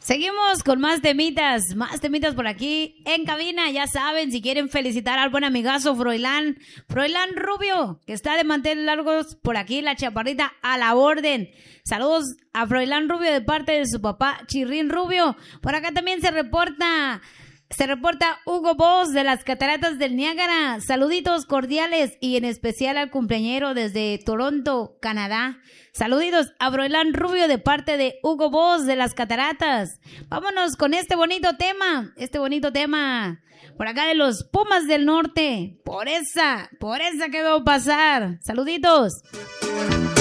Seguimos con más temitas por aquí en cabina. Ya saben, si quieren felicitar al buen amigazo Froilán Rubio, que está de mantener largos por aquí, la chaparrita a la orden. Saludos a Froilán Rubio de parte de su papá Chirrín Rubio. Por acá también se reporta Hugo Boss de las Cataratas del Niágara. Saluditos cordiales y en especial al cumpleañero desde Toronto, Canadá. Saluditos a Froilán Rubio de parte de Hugo Boss de las Cataratas. Vámonos con este bonito tema por acá de los Pumas del Norte. Por esa que veo pasar. Saluditos.